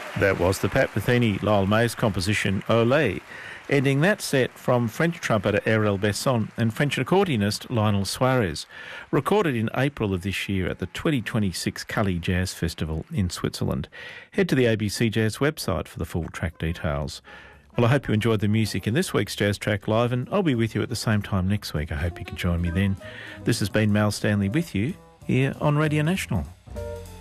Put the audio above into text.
That was the Pat Metheny Lyle Mays composition Olé, ending that set from French trumpeter Ariel Besson and French accordionist Lionel Suarez, recorded in April of this year at the 2026 Cully Jazz Festival in Switzerland. Head to the ABC Jazz website for the full track details. Well, I hope you enjoyed the music in this week's Jazz Track Live, and I'll be with you at the same time next week. I hope you can join me then. This has been Mal Stanley with you here on Radio National.